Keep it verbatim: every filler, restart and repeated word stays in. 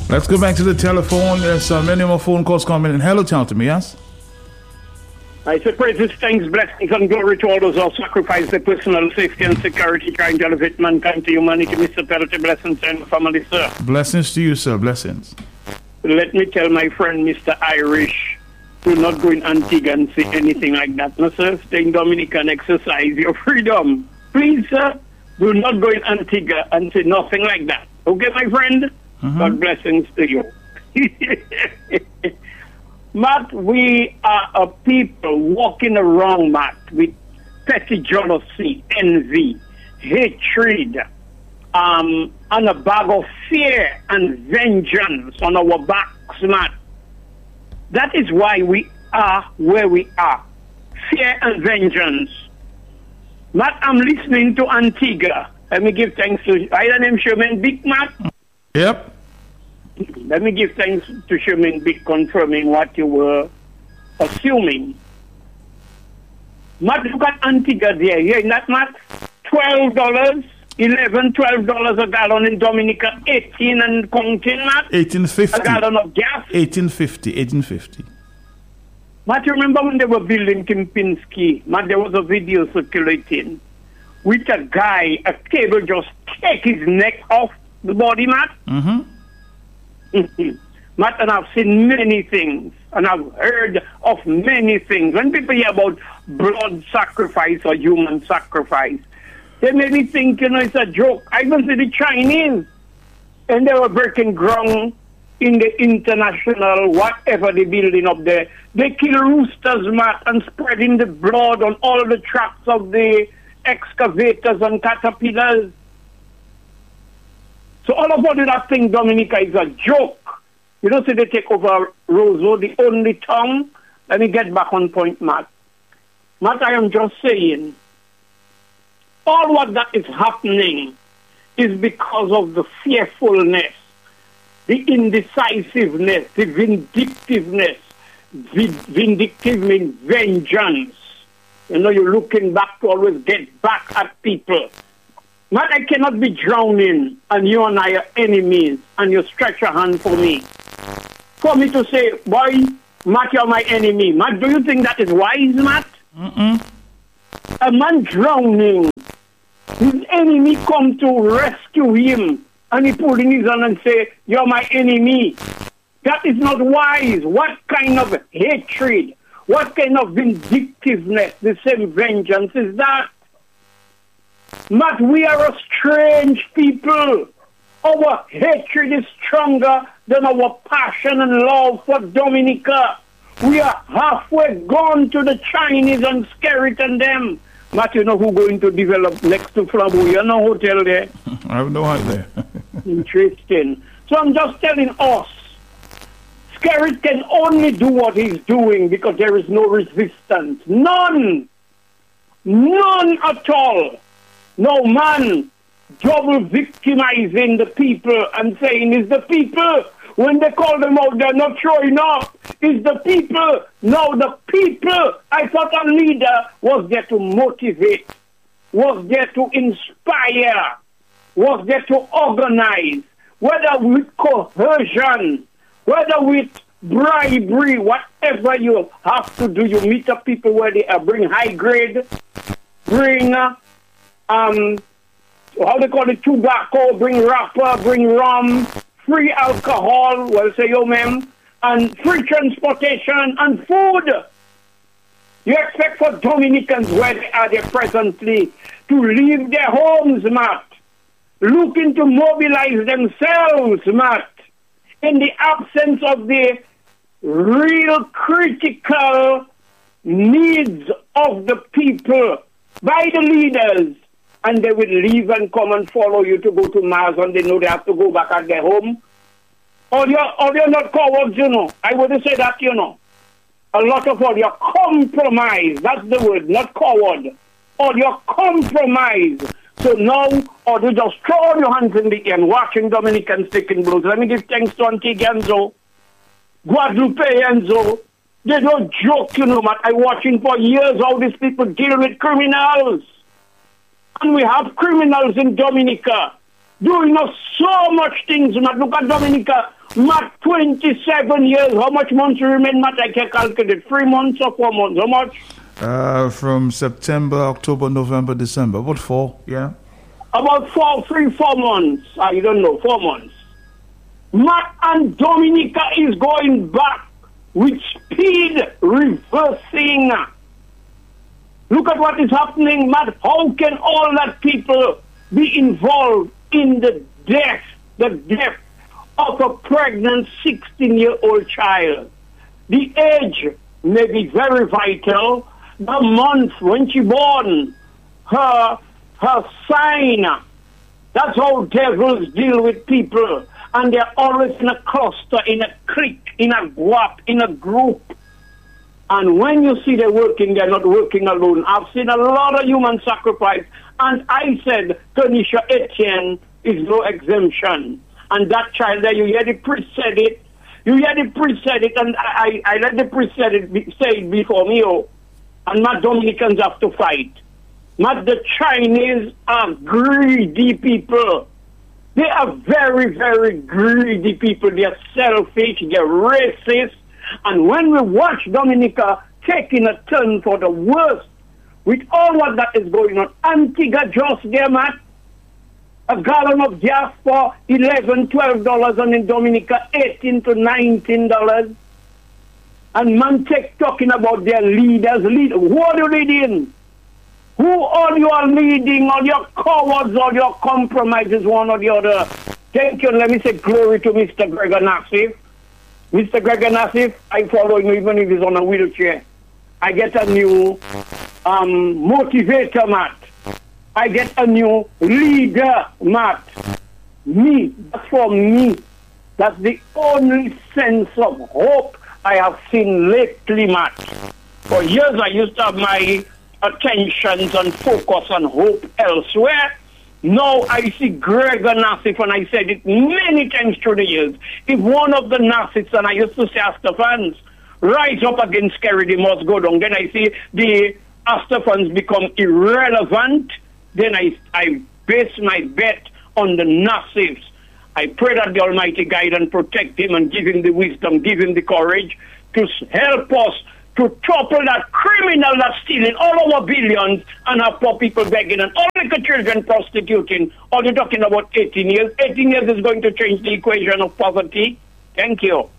Let's go back to the telephone. There's uh, many more phone calls coming in. Hello, talk to me, yes? I say praises, thanks, blessings, and glory to all those who sacrifice their personal safety and security trying to elevate mankind to humanity. Mister Pelletti, blessings and family, sir. Blessings to you, sir. Blessings. Let me tell my friend, Mister Irish, do not go in Antigua and say anything like that. No, sir. Stay in Dominican, exercise your freedom. Please, sir, do not go in Antigua and say nothing like that. Okay, my friend? Mm-hmm. God blessings to you. Matt, we are a people walking around, Matt, with petty jealousy, envy, hatred, um, and a bag of fear and vengeance on our backs, Matt. That is why we are where we are. Fear and vengeance. Matt, I'm listening to Antigua. Let me give thanks to either name Sherman Big, Matt. Yep. Let me give thanks to Sherman Big confirming what you were assuming. Matt, look at Antigua there. You hearing that, Matt? twelve dollars, eleven, twelve dollars a gallon in Dominica, eighteen and counting, Matt? eighteen fifty. A gallon of gas? eighteen fifty, eighteen fifty. Matt, you remember when they were building Kempinski? Matt, there was a video circulating with a guy, a cable just take his neck off the body, Matt. Mm-hmm. Matt, and I've seen many things, and I've heard of many things. When people hear about blood sacrifice or human sacrifice, they made me think, you know, it's a joke. I even see the Chinese, and they were breaking ground in the international, whatever they're building up there. They kill roosters, Matt, and spreading the blood on all the tracks of the excavators and caterpillars. So all about that thing, Dominica, is a joke. You don't see they take over Roseau, the only town. Let me get back on point, Matt. Matt, I am just saying, all what that is happening is because of the fearfulness, the indecisiveness, the vindictiveness. The vindictive means vengeance. You know, you're looking back to always get back at people. Matt, I cannot be drowning and you and I are enemies and you stretch a hand for me. For me to say, boy, Matt, you're my enemy. Matt, do you think that is wise, Matt? Mm-mm. A man drowning, his enemy come to rescue him and he pull in his hand and say, you're my enemy. That is not wise. What kind of hatred, what kind of vindictiveness, the same vengeance is that? Matt, we are a strange people. Our hatred is stronger than our passion and love for Dominica. We are halfway gone to the Chinese and scare and them. Matt, you know who going to develop next to Flambeau? You know hotel there? I have no idea. Interesting. So I'm just telling us, Skerrit can only do what he's doing because there is no resistance. None. None at all. No man double victimizing the people and saying it's the people. When they call them out, they're not showing up. It's the people. No, the people. I thought a leader was there to motivate, was there to inspire, was there to organize, whether with coercion, whether with bribery, whatever you have to do. You meet up people where they are, bring high grade, bring... Uh, Um, how they call it, tobacco, bring wrapper, bring rum, free alcohol, well, say, yo, ma'am, and free transportation and food. You expect for Dominicans where they are there presently to leave their homes, Matt, looking to mobilize themselves, Matt, in the absence of the real critical needs of the people by the leaders. And they will leave and come and follow you to go to Mars and they know they have to go back at their home. Or you're, or you're not cowards, you know. I wouldn't say that, you know. A lot of all, you're compromised. That's the word, not coward. Or you're compromised. So now, or you just throw all your hands in the air and watching Dominicans taking blows. Let me give thanks to Antigua Enzo, Guadalupe Enzo. They don't joke, you know, man. I'm watching for years how these people deal with criminals. And we have criminals in Dominica. doing us so much things, Matt. Look at Dominica, Matt, twenty-seven years. How much months remain, Matt? I can calculate. Three months or four months? How much? Uh, from September, October, November, December. What, four? Yeah. About four, three, four months. I don't know, four months. Matt and Dominica is going back with speed reversing. Look at what is happening, Matt. How can all that people be involved in the death, the death of a pregnant sixteen-year-old child? The age may be very vital. The month when she born, her, her sign. That's how devils deal with people. And they're always in a cluster, in a clique, in a guap, in a group. And when you see they're working, they're not working alone. I've seen a lot of human sacrifice. And I said, Tanisha Etienne is no exemption. And that child there, you hear the priest said it. You hear the priest said it, and I, I, I let the priest said it, say it before me. Oh. And my Dominicans have to fight. Not the Chinese are greedy people. They are very, very greedy people. They are selfish. They are racist. And when we watch Dominica taking a turn for the worst, with all what that is going on, Antigua just there, man, a gallon of gas for eleven, twelve dollars, and in Dominica eighteen to nineteen dollars. And Mantec talking about their leaders. Lead, who are you leading? Who all you are leading? All your cowards, all your compromises, one or the other. Thank you. Let me say glory to Mister Gregor Nassif. Mister Gregor Nassif, I follow him even if he's on a wheelchair. I get a new um, motivator, Matt. I get a new leader, Matt. Me. That's for me. That's the only sense of hope I have seen lately, Matt. For years I used to have my attentions and focus on hope elsewhere. Now I see Gregor Nassif, and I said it many times through the years. If one of the Nassifs, and I used to say Astafans, rise up against Kerry, they must go down. Then I see the Astafans become irrelevant. Then I, I base my bet on the Nassifs. I pray that the Almighty guide and protect him and give him the wisdom, give him the courage to help us to topple that criminal that's stealing all our billions and have poor people begging and all little children prostituting. All you're talking about eighteen years. eighteen years is going to change the equation of poverty. Thank you.